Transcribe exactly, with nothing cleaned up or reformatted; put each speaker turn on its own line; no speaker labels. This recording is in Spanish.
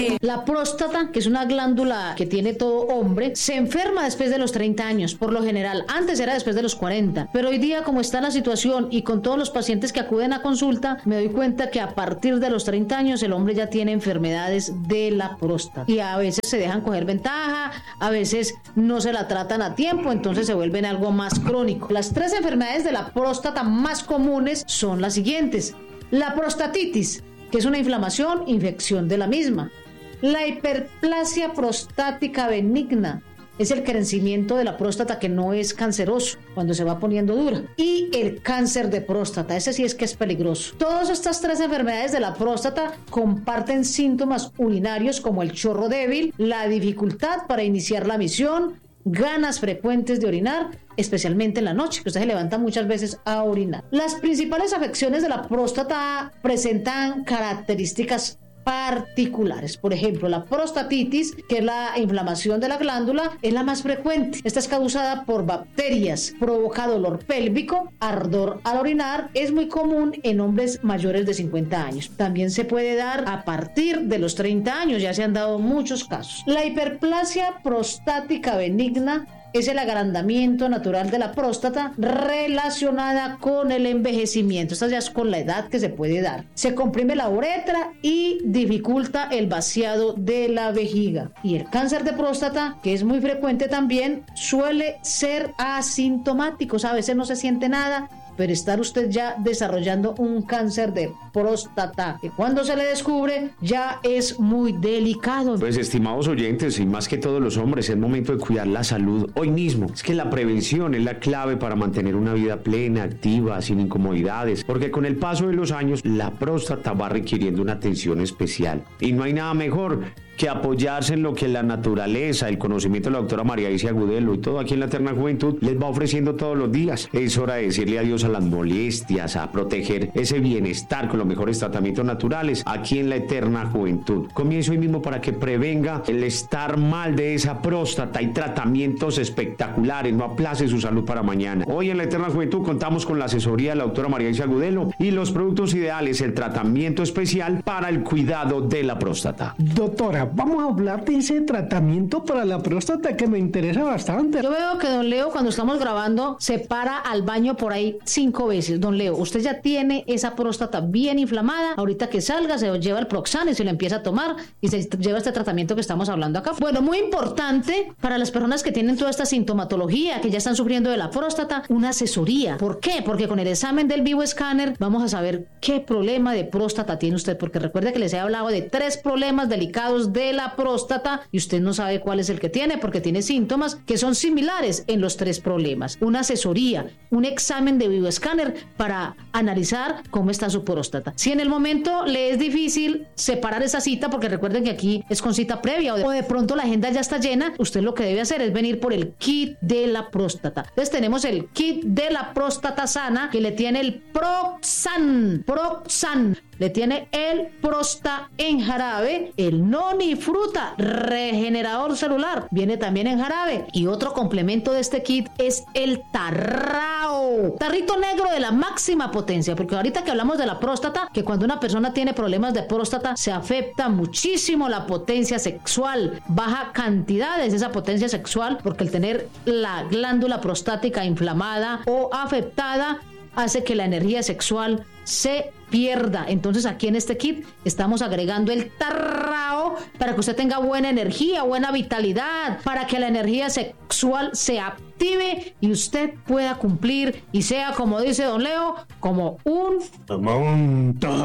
La próstata, que es una glándula que tiene todo hombre, se enferma después de los treinta años, por lo general. Antes era después de los cuarenta, pero hoy día, como está la situación y con todos los pacientes que acuden a consulta, me doy cuenta que a partir de los treinta años el hombre ya tiene enfermedades de la próstata y a veces se dejan coger ventaja, a veces no se la tratan a tiempo, entonces se vuelven algo más crónico. Las tres enfermedades de la próstata más comunes son las siguientes: la prostatitis, que es una inflamación, infección de la misma; la hiperplasia prostática benigna, es el crecimiento de la próstata que no es canceroso cuando se va poniendo dura; y el cáncer de próstata, ese sí es que es peligroso. Todas estas tres enfermedades de la próstata comparten síntomas urinarios como el chorro débil, la dificultad para iniciar la misión, ganas frecuentes de orinar, especialmente en la noche, que usted se levanta muchas veces a orinar. Las principales afecciones de la próstata presentan características particulares. Por ejemplo, la prostatitis, que es la inflamación de la glándula, es la más frecuente. Esta es causada por bacterias, provoca dolor pélvico, ardor al orinar, es muy común en hombres mayores de cincuenta años. También se puede dar a partir de los treinta años, ya se han dado muchos casos. La hiperplasia prostática benigna es el agrandamiento natural de la próstata relacionada con el envejecimiento. Esta ya es con la edad que se puede dar. Se comprime la uretra y dificulta el vaciado de la vejiga. Y el cáncer de próstata, que es muy frecuente también, suele ser asintomático. A veces no se siente nada, pero estar usted ya desarrollando un cáncer de próstata, que cuando se le descubre ya es muy delicado.
Pues, estimados oyentes, y más que todos los hombres, es momento de cuidar la salud hoy mismo. Es que la prevención es la clave para mantener una vida plena, activa, sin incomodidades, porque con el paso de los años la próstata va requiriendo una atención especial. Y no hay nada mejor que apoyarse en lo que la naturaleza, el conocimiento de la doctora María Isis Agudelo y todo aquí en la Eterna Juventud les va ofreciendo todos los días. Es hora de decirle adiós a las molestias, a proteger ese bienestar con los mejores tratamientos naturales aquí en la Eterna Juventud. Comienzo hoy mismo para que prevenga el estar mal de esa próstata. Hay tratamientos espectaculares, no aplace su salud para mañana. Hoy en la Eterna Juventud contamos con la asesoría de la doctora María Isis Agudelo y los productos ideales, el tratamiento especial para el cuidado de la próstata.
Doctora, vamos a hablar de ese tratamiento para la próstata que me interesa bastante.
Yo veo que don Leo, cuando estamos grabando, se para al baño por ahí cinco veces. Don Leo, usted ya tiene esa próstata bien inflamada. Ahorita que salga, se lleva el Proxan y se lo empieza a tomar y se lleva este tratamiento que estamos hablando acá. Bueno, muy importante para las personas que tienen toda esta sintomatología, que ya están sufriendo de la próstata, una asesoría. ¿Por qué? Porque con el examen del BioScanner vamos a saber qué problema de próstata tiene usted, porque recuerde que les he hablado de tres problemas delicados de la próstata y usted no sabe cuál es el que tiene porque tiene síntomas que son similares en los tres problemas. Una asesoría, un examen de BioScanner para analizar cómo está su próstata. Si en el momento le es difícil separar esa cita, porque recuerden que aquí es con cita previa o de pronto la agenda ya está llena, usted lo que debe hacer es venir por el kit de la próstata. Entonces tenemos el kit de la próstata sana que le tiene el Proxan, Proxan. Le tiene el Prosta en jarabe, el Noni Fruta, regenerador celular, viene también en jarabe. Y otro complemento de este kit es el Tarrao, tarrito negro de la máxima potencia, porque ahorita que hablamos de la próstata, que cuando una persona tiene problemas de próstata se afecta muchísimo la potencia sexual, baja cantidades esa potencia sexual, porque el tener la glándula prostática inflamada o afectada hace que la energía sexual se pierda. Entonces aquí en este kit estamos agregando el Tarrao para que usted tenga buena energía, buena vitalidad, para que la energía sexual se active y usted pueda cumplir y sea, como dice don Leo, como un...
Como un...